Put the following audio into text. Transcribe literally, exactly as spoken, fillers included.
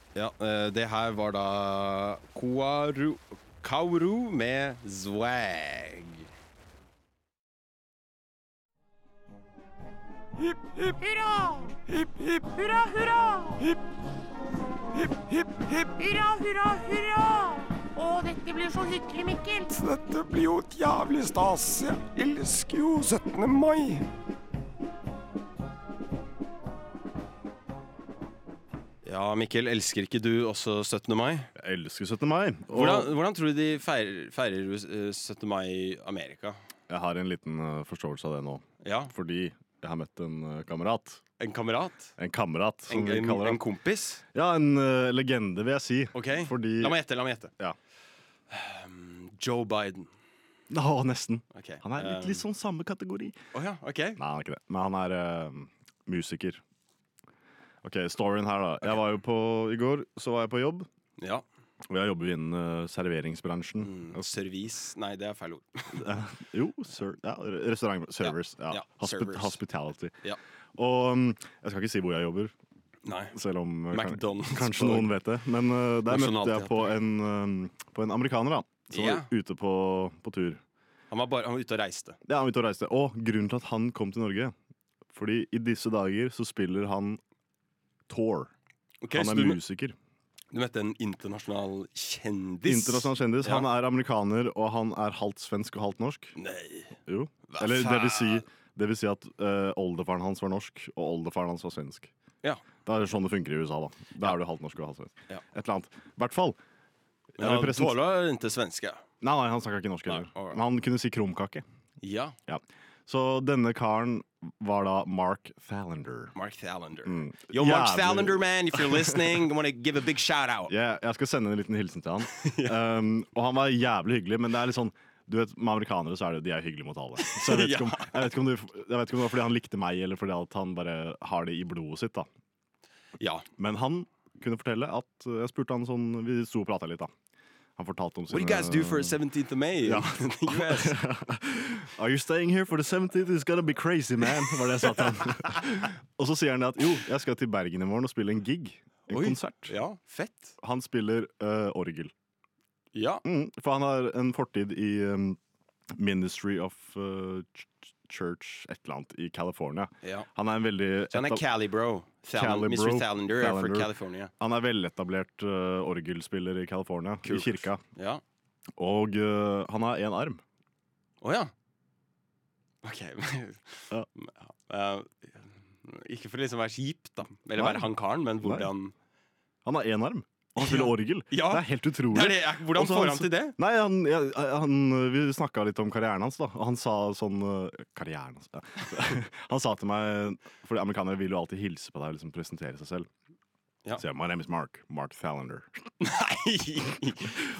Ja, eh, det her var da Koaru, Kauru med Zwag. Hipp, hipp, hurra! Hipp, hipp, hurra, hurra! Hipp, hipp, hipp, hipp, hurra, hurra, hurra! Å, dette blir så hyggelig, Mikkel. Dette blir jo et jævlig stas. Jeg elsker jo syttende mai. Ja, Mikkel, elsker ikke du også syttende mai? Jeg elsker syttende mai. Og Hvordan, hvordan tror du de feirer, feirer eh, syttende mai i Amerika? jeg har en liten uh, forståelse av det nå. Ja, Fordi jeg har møtt en uh, kamerat. en kamerat? En kamerat, som En, vi en, kaller en det. kompis? Ja, en uh, legende, vil jeg si. Ok, Fordi la meg gjette, la meg gjette. Ja. Um, Joe Biden. Å, nesten. Ok, Han er litt, um, litt sånn samme kategori. Å ja, ok. Nei, han er ikke det. Men han er uh, musiker. Ok, storyen her da. Jeg var jo på, I går så var jeg på jobb. Ja. Og jeg jobber innen uh, serveringsbransjen. Mm, servis. Nei, det er feil ord. Jo, sir, ja, restaurant, servers. Ja, ja, Hospi- servers. Hospitality. Ja. Og um, jeg skal ikke si hvor jeg jobber, Nei. selv om uh, kan, McDonald's. kanskje noen vet det. Men uh, der møtte jeg på Nasjonalteatret. en, um, på en amerikaner da, som Ja. var ute på, på tur. Han var, bare, han var ute og reiste. Ja, han var ute og reiste. Og grunnen til at han kom til Norge, fordi i disse dager så spiller han Thor. Ok, Han så er du, musiker. du møtte en internasjonal kjendis? Internasjonal kjendis. Ja. Han er amerikaner, og han er halvt svensk og halvt norsk. Nei. Jo. Hva Eller det vil si, faen? det vil si at uh, oldefaren hans var norsk, og oldefaren hans var svensk. Ja. Det er sånn det funker i U S A, da. Da er du halvt norsk og halvt svensk. Ja. Et eller annet. I hvert fall. Jeg Ja, vil present- tåler ikke svenska. Nei, nei, han snakka ikke norsk Nei, heller. alright. Men han kunne si krumkake. Ja, Så denne karen var da Mark Thalander. Mark Thalander. Mm. Yo, Mark Jævlig- Thalander, man, if you're listening, I want to give a big shout out. Jeg, jeg skal sende en liten hilsen til han. um, og han var jævlig hyggelig, men det er litt sånn du vet, med amerikanere så er det de er hyggelige mot alle. Så jeg vet ikke om, jeg vet ikke om, du, jeg vet ikke om det var fordi han likte meg, eller fordi at han bare har det i blodet sitt. da. Ja. Men han kunne fortelle at uh, jeg spurte han sånn, vi sto og pratet litt da. Han fortalte om What do you guys do for seventeenth of May Ja. in the U S? Are you staying here for the seventeenth? It's gonna be crazy, man, var det jeg sa til han. Og så sier han det at jo, jeg skal til Bergen i morgen og spille en gig, en Oi. konsert. Ja, fett. Han spiller uh, orgel. Ja. Mm, for han har en fortid i um, Ministry of uh, Ch- Church, et eller annet, i California. ja. Han er en veldig Så han er etab- Cali Bro. Thal- Cali mister Bro. Thalander er fra Thalander. California. han er veletablert uh, orgelspiller i California, Kult. i kirka. Ja. Og uh, han har en arm. Å ja. OK. Ja. Uh, ikke for å liksom være kjip, da. Eller Nei. være han karen, men hvordan Han har en arm, og han spiller Ja. orgel. Ja. Det er helt utrolig. det er det. jeg- Hvordan Og så får han han s- til det? Nei, han, ja, han, Vi snakka litt om karrieren hans, da. Og han sa sånn uh, Karrieren hans ja. Han sa til meg, for amerikanere vil jo alltid hilse på deg og liksom presentere seg selv. Ja. Så jeg, my name is Mark. Mark Thalander. Nei!